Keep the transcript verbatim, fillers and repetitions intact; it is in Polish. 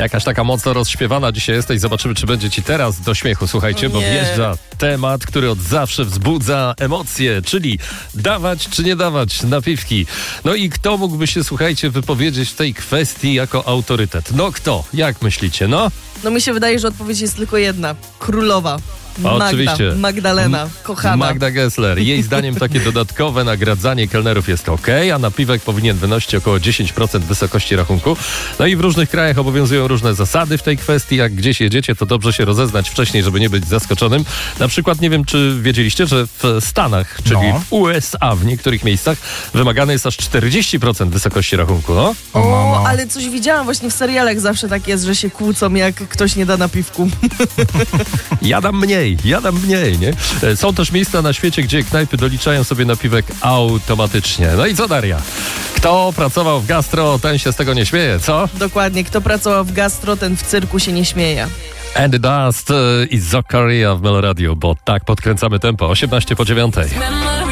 Jakaś taka mocno rozśpiewana dzisiaj jesteś. Zobaczymy, czy będzie ci teraz do śmiechu. Słuchajcie, bo wjeżdża temat, który od zawsze wzbudza emocje, czyli dawać czy nie dawać napiwki. No i kto mógłby się, słuchajcie, wypowiedzieć w tej kwestii jako autorytet? No kto? Jak myślicie? No? No mi się wydaje, że odpowiedź jest tylko jedna. Królowa. Magda, Oczywiście. Magdalena, kochana. Magda Gessler. Jej zdaniem takie dodatkowe nagradzanie kelnerów jest ok, a napiwek powinien wynosić około dziesięć procent wysokości rachunku. No i w różnych krajach obowiązują różne zasady w tej kwestii. Jak gdzieś jedziecie, to dobrze się rozeznać wcześniej, żeby nie być zaskoczonym. Na przykład, nie wiem, czy wiedzieliście, że w Stanach, czyli No. w U S A w niektórych miejscach wymagane jest aż czterdzieści procent wysokości rachunku. No? O, O, mamo. ale coś widziałam właśnie w serialach, zawsze tak jest, że się kłócą, jak ktoś nie da napiwku. Ja dam mniej, ja dam mniej, nie? E, Są też miejsca na świecie, gdzie knajpy doliczają sobie napiwek automatycznie. No i co, Daria? Kto pracował w gastro, ten się z tego nie śmieje, co? Dokładnie, kto pracował w gastro, ten w cyrku się nie śmieje. Andy Dust e, i Zakaria w Meloradio, bo tak podkręcamy tempo. osiemnaście po dziewiątej.